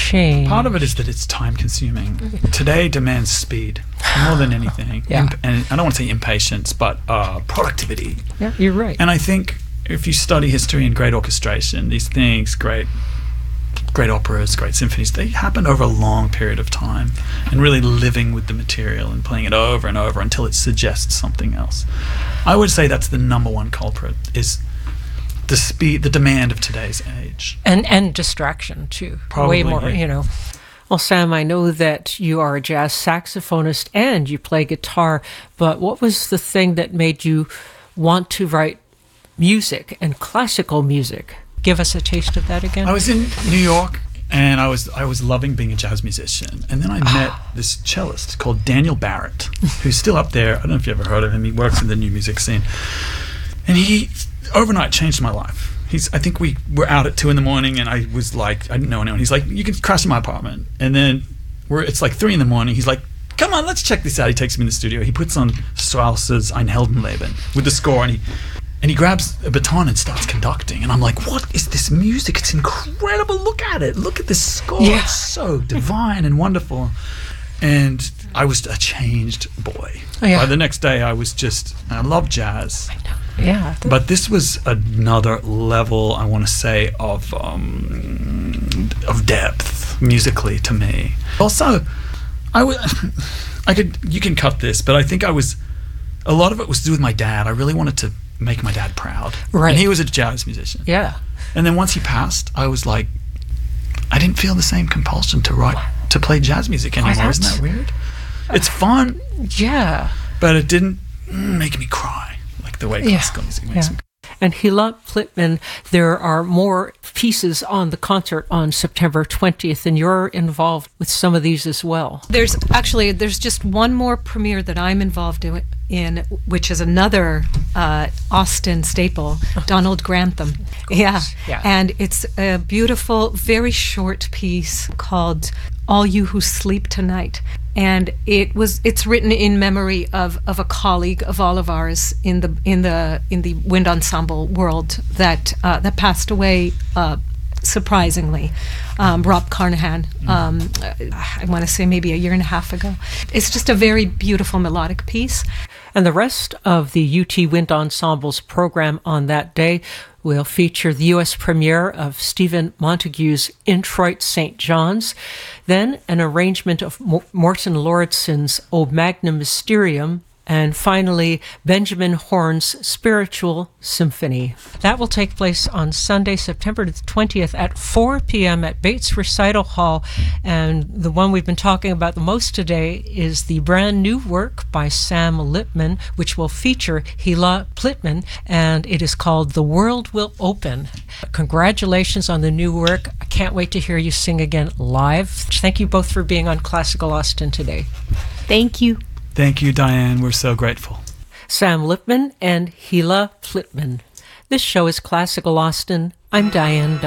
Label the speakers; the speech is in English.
Speaker 1: change?
Speaker 2: Part of it is that it's time consuming. Today demands speed more than anything.
Speaker 1: Yeah.
Speaker 2: And I don't want to say impatience, but productivity.
Speaker 1: Yeah, you're right.
Speaker 2: And I think if you study history and great orchestration, these things, great operas, great symphonies, they happen over a long period of time, and really living with the material and playing it over and over until it suggests something else. I would say that's the number one culprit, is the speed, the demand of today's age.
Speaker 1: And distraction, too.
Speaker 2: Probably,
Speaker 1: way more,
Speaker 2: yeah.
Speaker 1: Well, Sam, I know that you are a jazz saxophonist and you play guitar, but what was the thing that made you want to write music and classical music? Give us a taste of that again.
Speaker 2: I was in New York, and I was loving being a jazz musician. And then I met this cellist called Daniel Barrett, who's still up there. I don't know if you ever heard of him. He works in the new music scene. And he overnight changed my life. I think we were out at 2 a.m, and I was like, I didn't know anyone. He's like, you can crash in my apartment. And then it's like 3 a.m. He's like, come on, let's check this out. He takes me in the studio. He puts on Strauss's Ein Heldenleben with the score, and he grabs a baton and starts conducting. And I'm like, what is this music? It's incredible. Look at it. Look at this score.
Speaker 1: Yeah.
Speaker 2: It's so divine and wonderful. And I was a changed boy.
Speaker 1: Oh, yeah.
Speaker 2: By the next day, I love jazz.
Speaker 1: I know. Yeah.
Speaker 2: But this was another level, I want to say, of depth musically to me. Also, you can cut this, but I think a lot of it was to do with my dad. I really wanted to make my dad proud.
Speaker 1: Right.
Speaker 2: And he was a jazz musician.
Speaker 1: Yeah.
Speaker 2: And then once he passed, I was like, I didn't feel the same compulsion to play jazz music anymore. Isn't that weird? It's fun.
Speaker 1: Yeah.
Speaker 2: But it didn't make me cry like the way classical music makes me cry.
Speaker 1: And Hila Plitman, there are more pieces on the concert on September 20th, and you're involved with some of these as well.
Speaker 3: There's just one more premiere that I'm involved in, which is another Austin staple, Donald Grantham. Yeah. And it's a beautiful, very short piece called All You Who Sleep Tonight. And it's written in memory of a colleague of all of ours in the wind ensemble world that passed away surprisingly, Rob Carnahan. I want to say maybe a year and a half ago. It's just a very beautiful melodic piece.
Speaker 1: And the rest of the UT Wind Ensemble's program on that day will feature the U.S. premiere of Stephen Montague's Introit St. John's, then an arrangement of Morton Lauridsen's O Magnum Mysterium, and finally Benjamin Horne's Spiritual Symphony. That will take place on Sunday, September 20th at 4 p.m. at Bates Recital Hall. And the one we've been talking about the most today is the brand new work by Sam Lippman, which will feature Hila Plitman, and it is called The World Will Open. Congratulations on the new work. I can't wait to hear you sing again live. Thank you both for being on Classical Austin today.
Speaker 3: Thank you.
Speaker 2: Thank you, Diane. We're so grateful.
Speaker 1: Sam Lippman and Hila Plitman. This show is Classical Austin. I'm Diane Dunn.